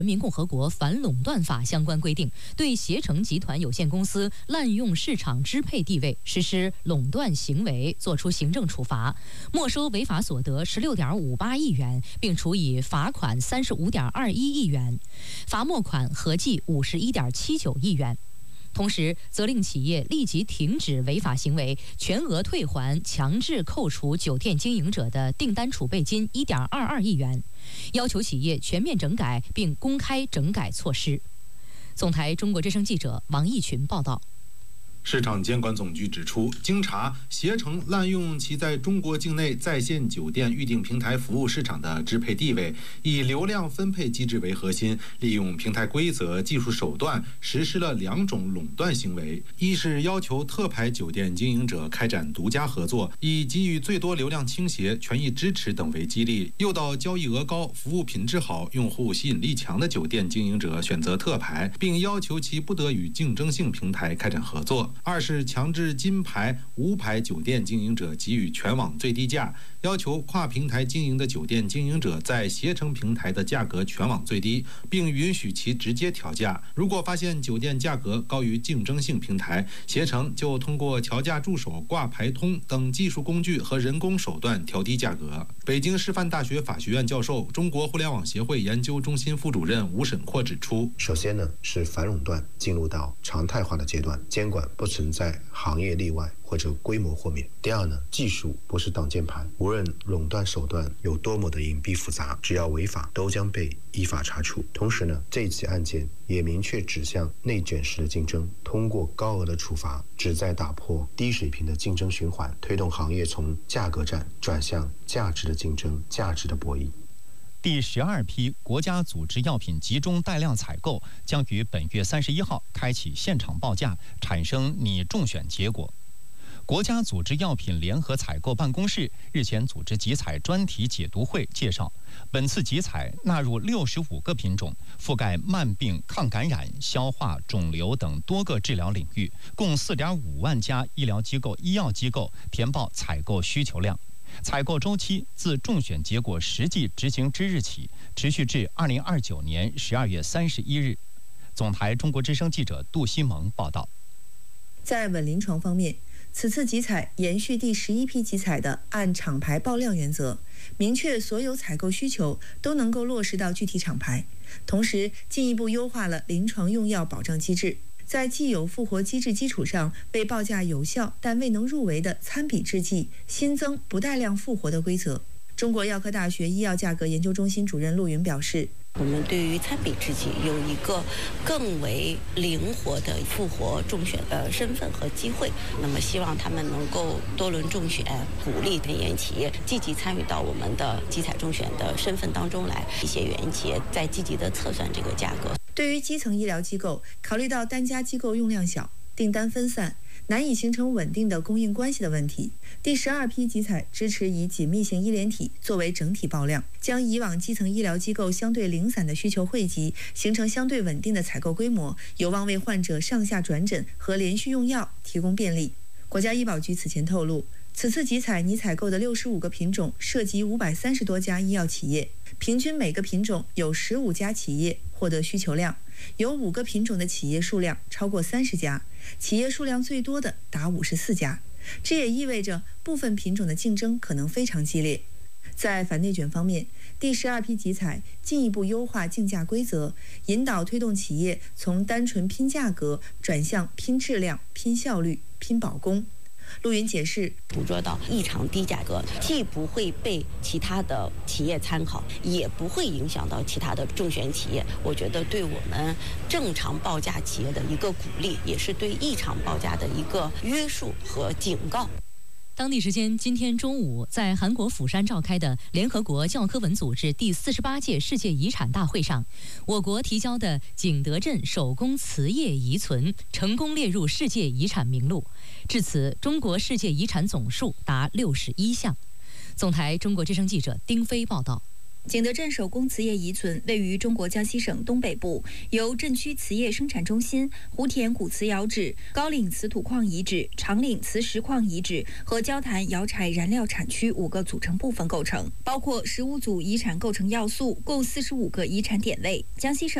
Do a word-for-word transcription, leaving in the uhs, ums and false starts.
人民共和国反垄断法相关规定，对携程集团有限公司滥用市场支配地位实施垄断行为作出行政处罚，没收违法所得十六点五八亿元，并处以罚款三十五点二一亿元，罚没款合计五十一点七九亿元。同时，责令企业立即停止违法行为，全额退还强制扣除酒店经营者的订单储备金一点二二亿元，要求企业全面整改并公开整改措施。总台中国之声记者王义群报道。 市场监管总局指出，经查，携程滥用其在中国境内在线酒店预订平台服务市场的支配地位，以流量分配机制为核心，利用平台规则、技术手段实施了两种垄断行为：一是要求特牌酒店经营者开展独家合作，以给予最多流量倾斜、权益支持等为激励，诱导交易额高、服务品质好、用户吸引力强的酒店经营者选择特牌，并要求其不得与竞争性平台开展合作。二是强制金牌、无牌酒店经营者给予全网最低价，要求跨平台经营的酒店经营者在携程平台的价格全网最低，并允许其直接调价。如果发现酒店价格高于竞争性平台，携程就通过调价助手、挂牌通等技术工具和人工手段调低价格。北京师范大学法学院教授、中国互联网协会研究中心副主任吴沈阔指出， 首先呢是反垄断进入到常态化的阶段，监管不存在行业例外或者规模豁免。第二呢，技术不是挡箭牌，无论垄断手段有多么的隐蔽复杂，只要违法都将被依法查处。同时呢，这起案件也明确指向内卷式的竞争，通过高额的处罚，旨在打破低水平的竞争循环，推动行业从价格战转向价值的竞争、价值的博弈。 第十二批国家组织药品集中带量采购将于本月三十一号开启现场报价，产生拟中选结果。国家组织药品联合采购办公室日前组织集采专题解读会介绍，本次集采纳入六十五个品种，覆盖慢病、抗感染、消化、肿瘤等多个治疗领域，共四点五万家医疗机构、医药机构填报采购需求量。采购周期自中选结果实际执行之日起，持续至二零二九年十二月三十一日。总台中国之声记者杜西蒙报道。 在稳临床方面，此次集采延续第十一批集采的按厂牌报量原则，明确所有采购需求都能够落实到具体厂牌，同时进一步优化了临床用药保障机制。在既有复活机制基础上，为报价有效但未能入围的参比制剂新增不带量复活的规则。中国药科大学医药价格研究中心主任陆云表示， 我们对于参比制剂有一个更为灵活的复活中选的身份和机会，那么希望他们能够多轮中选，鼓励原研企业积极参与到我们的集采中选的身份当中来，一些原研企业在积极的测算这个价格。 对于基层医疗机构，考虑到单家机构用量小、订单分散，难以形成稳定的供应关系的问题，第十二批集采支持以紧密型医联体作为整体报量，将以往基层医疗机构相对零散的需求汇集，形成相对稳定的采购规模，有望为患者上下转诊和连续用药提供便利。国家医保局此前透露，此次集采拟采购的六十五个品种涉及五百三十多家医药企业，平均每个品种有十五家企业获得需求量，有五个品种的企业数量超过三十家，企业数量最多的达五十四家。这也意味着部分品种的竞争可能非常激烈。在反内卷方面，第十二批集采进一步优化竞价规则，引导推动企业从单纯拼价格转向拼质量、拼效率、拼保供。陆云解释， 捕捉到异常低价格，既不会被其他的企业参考，也不会影响到其他的中选企业。我觉得对我们正常报价企业的一个鼓励，也是对异常报价的一个约束和警告。 当地时间今天中午，在韩国釜山召开的联合国教科文组织第四十八届世界遗产大会上，我国提交的景德镇手工瓷业遗存成功列入世界遗产名录。至此，中国世界遗产总数达六十一项。总台中国之声记者丁飞报道。 景德镇手工瓷业遗存位于中国江西省东北部，由镇区瓷业生产中心、湖田古瓷窑址、高岭瓷土矿遗址、长岭瓷石矿遗址和焦坛窑柴燃料产区五个组成部分构成，包括十五组遗产构成要素，共四十五个遗产点位。江西省